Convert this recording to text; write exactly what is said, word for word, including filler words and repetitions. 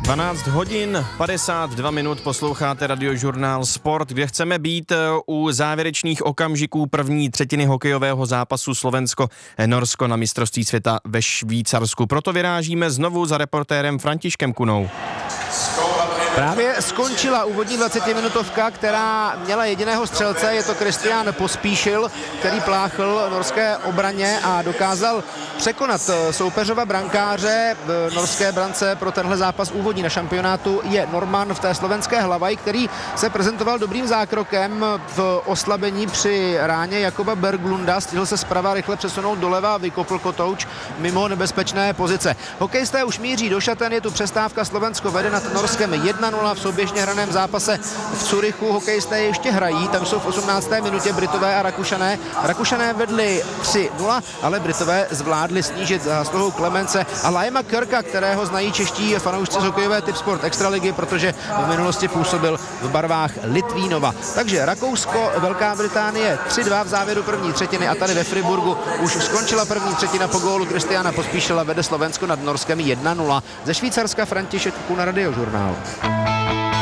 dvanáct hodin padesát dva minut posloucháte Radiožurnál Sport, kde chceme být u závěrečných okamžiků první třetiny hokejového zápasu Slovensko-Norsko na mistrovství světa ve Švýcarsku. Proto vyrážíme znovu za reportérem Františkem Kunou. Právě skončila úvodní dvacetiminutovka, která měla jediného střelce, je to Kristián Pospíšil, který pláchl norské obraně a dokázal překonat soupeřova brankáře. V norské brance pro tenhle zápas úvodní na šampionátu je Norman v té slovenské Hlavaj, který se prezentoval dobrým zákrokem v oslabení při ráně Jakoba Berglunda. Stihl se zprava rychle přesunout doleva a vykopl kotouč mimo nebezpečné pozice. Hokejisté už míří do šaten, je tu přestávka, Slovensko vede nad Norskem jedna nula v souběžně hraném zápase v Curychu. Hokejisté ještě hrají, tam jsou v osmnácté minutě Britové a Rakušané. Rakušané vedli tři nula, ale Britové zvládli snížit zásluhou Klemence a Laima Kirka, kterého znají čeští fanoušci z hokejové Tipsport Extraligy, protože v minulosti působil v barvách Litvínova. Takže Rakousko, Velká Británie tři dva v závěru první třetiny a tady ve Friburgu už skončila první třetina po gólu Kristiána Pospíšila, vede Slovensko nad Norskem jedna nula. Ze Švýcarska František Kuna, Radiožurnál.